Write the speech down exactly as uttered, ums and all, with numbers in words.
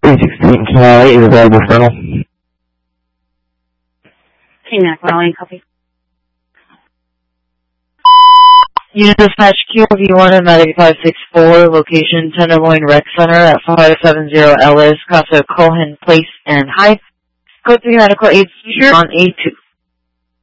three sixteen Canal eight is available, Colonel. King Aqualine, copy. Unit dispatch Q V one at nine five six four, location Tenderloin Rec Center at five seven zero Ellis, Casa Cohen Place and Hyde. Code three medical aid on A two.